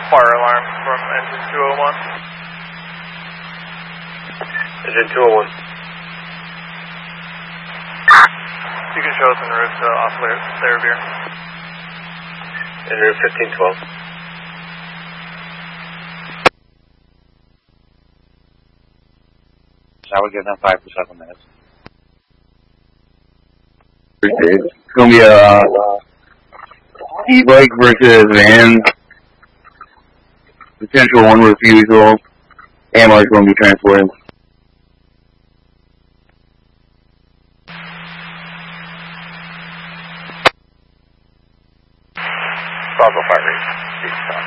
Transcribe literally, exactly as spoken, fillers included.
Fire alarm from engine two oh one. Engine two oh one. You can show us en route to off Larrabee. En route fifteen twelve. I would give them five for seven minutes. It's going to be a uh, e-bike versus van. Potential one refusal. Ammo is going to be transported. Bravo five eight.